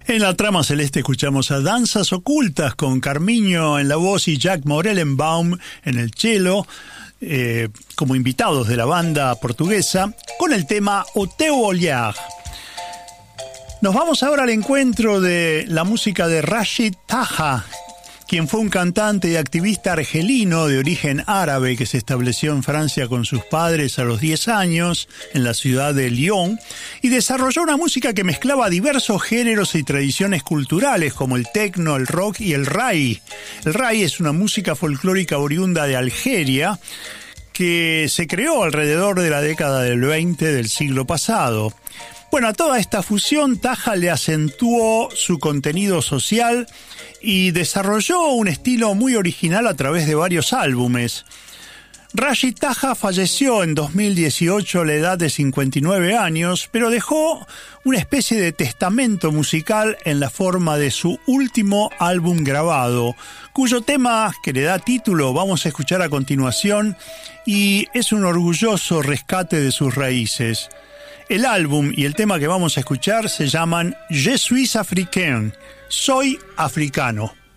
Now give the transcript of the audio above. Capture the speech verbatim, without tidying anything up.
En la trama celeste escuchamos a Danzas Ocultas con Carmiño en la voz y Jack Morellenbaum en el cello, eh, como invitados de la banda portuguesa, con el tema O Teu Olhar. Nos vamos ahora al encuentro de la música de Rachid Taha, quien fue un cantante y activista argelino de origen árabe que se estableció en Francia con sus padres a los diez años en la ciudad de Lyon y desarrolló una música que mezclaba diversos géneros y tradiciones culturales como el tecno, el rock y el rai. El rai es una música folclórica oriunda de Algeria que se creó alrededor de la década del veinte del siglo pasado. Bueno, a toda esta fusión, Taha le acentuó su contenido social y desarrolló un estilo muy original a través de varios álbumes. Rachid Taha falleció en dos mil dieciocho a la edad de cincuenta y nueve años, pero dejó una especie de testamento musical en la forma de su último álbum grabado, cuyo tema que le da título vamos a escuchar a continuación y es un orgulloso rescate de sus raíces. El álbum y el tema que vamos a escuchar se llaman Je suis africain, soy africano.